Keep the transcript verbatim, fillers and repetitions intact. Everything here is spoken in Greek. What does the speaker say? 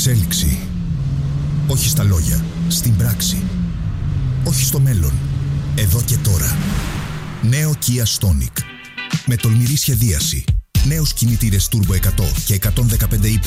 Εξέλιξη. Όχι στα λόγια, στην πράξη. Όχι στο μέλλον, εδώ και τώρα. Νέο Kia Stonic. Με τολμηρή σχεδίαση. Νέους κινητήρες Turbo εκατό και εκατόν δεκαπέντε